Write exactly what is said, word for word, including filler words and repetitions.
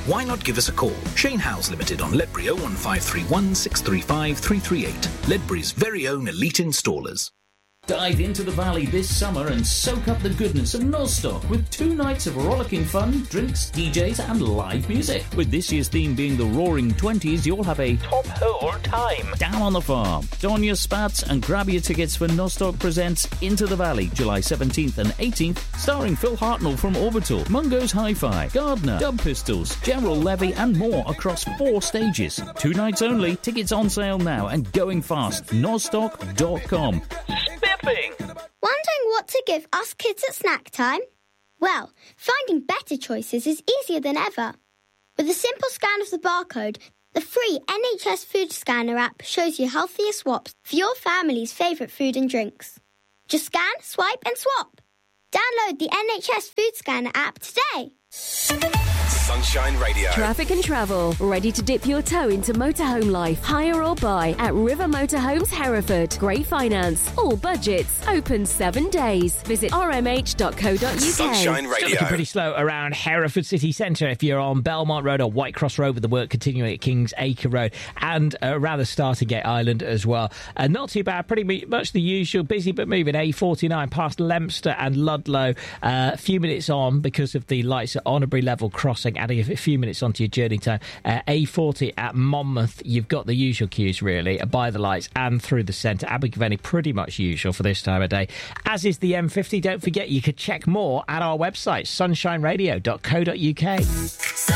Why not give us a call? Shane Howes Limited on Ledbury oh one five three one, six three five, three three eight. Ledbury's very own elite installers. Dive into the valley this summer and soak up the goodness of Nostock with two nights of rollicking fun, drinks, D Js and live music. With this year's theme being the Roaring Twenties, you'll have a top hole time down on the farm. Don your spats and grab your tickets for Nostock Presents Into the Valley, July seventeenth and eighteenth, starring Phil Hartnell from Orbital, Mungo's Hi-Fi, Gardner, Dub Pistols, General Levy and more across four stages. Two nights only, tickets on sale now and going fast. nostock dot com. Wondering what to give us kids at snack time? Well, finding better choices is easier than ever. With a simple scan of the barcode, the free N H S Food Scanner app shows you healthier swaps for your family's favourite food and drinks. Just scan, swipe and swap. Download the N H S Food Scanner app today. Sunshine Radio. Traffic and travel. Ready to dip your toe into motorhome life? Hire or buy at River Motorhomes Hereford. Great finance. All budgets. Open seven days. Visit r m h dot co dot u k. Sunshine Radio. Still looking pretty slow around Hereford City Centre if you're on Belmont Road or Whitecross Road with the work continuing at Kings Acre Road and uh, around the Starter Gate Island as well. Uh, not too bad. Pretty much the usual. Busy but moving. A forty-nine past Leominster and Ludlow. Uh, a few minutes on because of the lights at Honorbury Level Crossing, adding a few minutes onto your journey time. Uh, A forty at Monmouth, you've got the usual queues really, by the lights and through the centre. Abergavenny pretty much usual for this time of day, as is the M fifty. Don't forget you could check more at our website sunshine radio dot co dot u k.